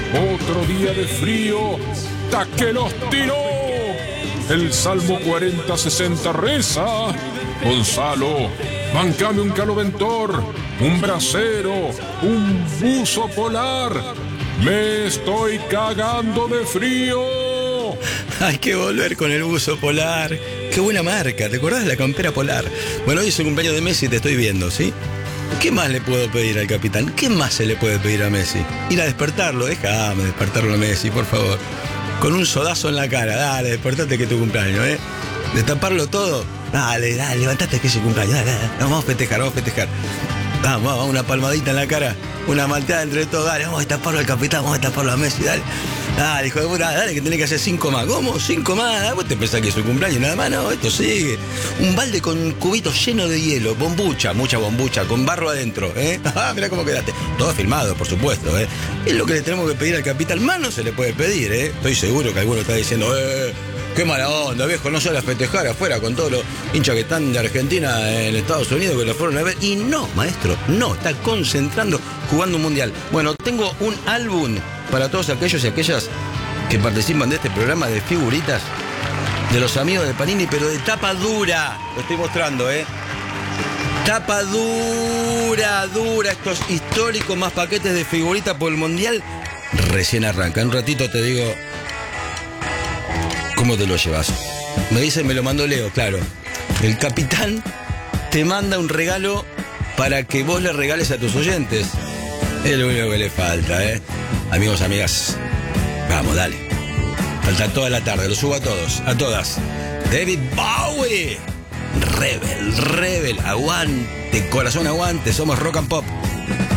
Otro día de frío, ¡ta que los tiró! El Salmo 40-60 reza: Gonzalo, bancame un caloventor, un brasero, un buzo polar. Me estoy cagando de frío. Hay que volver con el buzo polar. Qué buena marca, ¿te acordás de la campera polar? Bueno, hoy es el cumpleaños de Messi, te estoy viendo, ¿sí? ¿Qué más le puedo pedir al capitán? ¿Qué más se le puede pedir a Messi? Ir a despertarlo, déjame despertarlo a Messi, por favor. Con un sodazo en la cara, dale, despertate que es tu cumpleaños, ¿eh? Destaparlo todo, dale, levantate que es su cumpleaños, dale, vamos a festejar, Vamos, una palmadita en la cara, una malteada entre todos, dale, vamos a destaparlo al capitán, vamos a destaparlo a Messi, dale. Dale, hijo de puta, dale, que tenés que hacer 5 más. ¿Cómo? 5 más. ¿Vos te pensás que es su cumpleaños nada más? No, esto sigue. Un balde con cubitos llenos de hielo, bombucha, mucha bombucha, con barro adentro, ¿eh? Mirá cómo quedaste. Todo filmado, por supuesto, ¿eh? Es lo que le tenemos que pedir al capitán. Más no se le puede pedir, ¿eh? Estoy seguro que alguno está diciendo, qué mala onda, viejo, no sale a festejar afuera con todos los hinchas que están de Argentina en Estados Unidos que lo fueron a ver. Y no, maestro, no, está concentrando, jugando un mundial. Bueno, tengo un álbum para todos aquellos y aquellas que participan de este programa de figuritas de los amigos de Panini, pero de tapa dura. Lo estoy mostrando, ¿eh? Tapa dura, estos históricos más paquetes de figuritas por el mundial. Recién arranca. En un ratito te digo cómo te lo llevas. Me dicen, me lo mandó Leo, claro. El capitán te manda un regalo para que vos le regales a tus oyentes. Es lo único que le falta, ¿eh? Amigos, amigas, vamos, dale. Falta toda la tarde, lo subo a todos, a todas. David Bowie, Rebel, aguante, corazón, aguante, somos Rock and Pop.